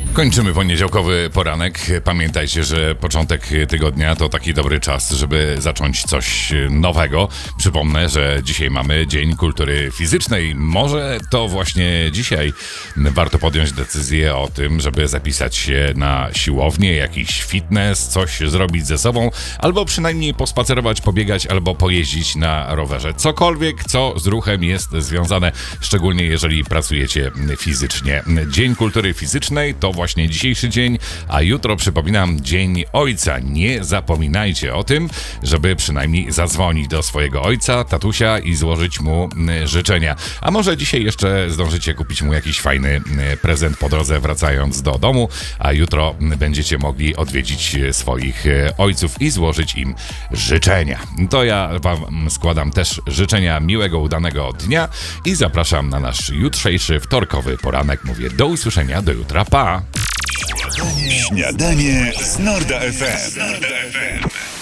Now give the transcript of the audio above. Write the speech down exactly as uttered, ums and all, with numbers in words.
Kończymy poniedziałkowy poranek. Pamiętajcie, że początek tygodnia to taki dobry czas, żeby zacząć coś nowego. Przypomnę, że dzisiaj mamy Dzień Kultury Fizycznej. Może to właśnie dzisiaj warto podjąć decyzję o tym, żeby zapisać się na siłownię, jakiś fitness, coś zrobić ze sobą, albo przynajmniej pospacerować, pobiegać, albo pojeździć na rowerze. Cokolwiek, co z ruchem jest związane, szczególnie jeżeli pracujecie fizycznie. Dzień Kultury Fizycznej to właśnie dzisiejszy dzień, a jutro, przypominam, Dzień Ojca. Nie zapominajcie o tym, żeby przynajmniej zadzwonić do swojego ojca, tatusia i złożyć mu życzenia. A może dzisiaj jeszcze zdążycie kupić mu jakiś fajny prezent po drodze wracając do domu, a jutro będziecie mogli odwiedzić swoich ojców i złożyć im życzenia. To ja wam składam też życzenia miłego, udanego dnia i zapraszam na nasz jutrzejszy wtorkowy poranek. Mówię do usłyszenia, do jutra, pa! Śniadanie z Norda F M.